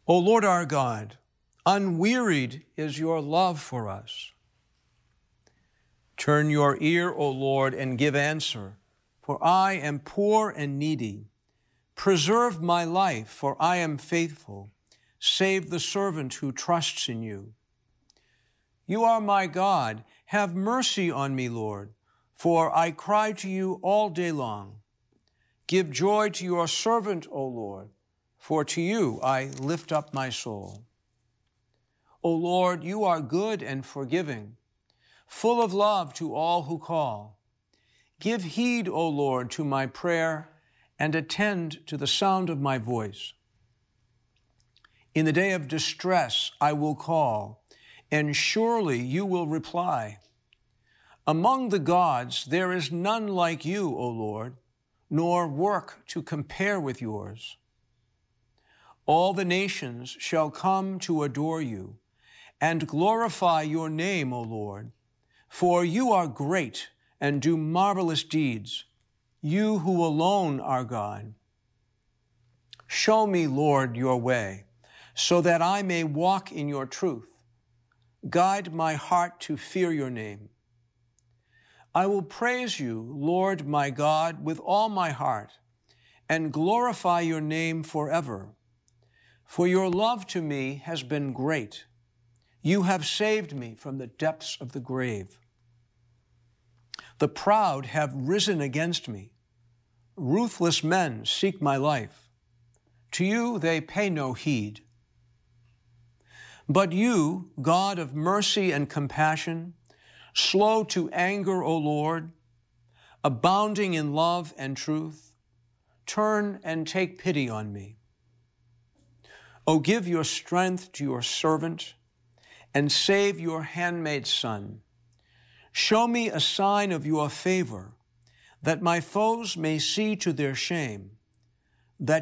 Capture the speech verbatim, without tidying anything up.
O Lord our God, unwearied is your love for us. Turn your ear, O Lord, and give answer, for I am poor and needy. Preserve my life, for I am faithful. Save the servant who trusts in you. You are my God. Have mercy on me, Lord, for I cry to you all day long. Give joy to your servant, O Lord, for to you I lift up my soul. O Lord, you are good and forgiving, full of love to all who call. Give heed, O Lord, to my prayer, and attend to the sound of my voice. In the day of distress I will call, and surely you will reply. Among the gods there is none like you, O Lord, nor work to compare with yours. All the nations shall come to adore you and glorify your name, O Lord, for you are great and do marvelous deeds, you who alone are God. Show me, Lord, your way, so that I may walk in your truth. Guide my heart to fear your name. I will praise you, Lord my God, with all my heart, and glorify your name forever. For your love to me has been great. You have saved me from the depths of the grave. The proud have risen against me. Ruthless men seek my life. To you they pay no heed. But you, God of mercy and compassion, slow to anger, O Lord, abounding in love and truth, turn and take pity on me. O give your strength to your servant, and save your handmaid's son. Show me a sign of your favor, that my foes may see to their shame,